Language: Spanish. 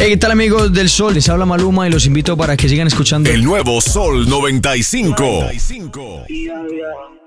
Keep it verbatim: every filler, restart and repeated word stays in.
Hey, ¿qué tal, amigos del Sol? Les habla Maluma y los invito para que sigan escuchando El nuevo Sol noventa y cinco. Yeah, yeah.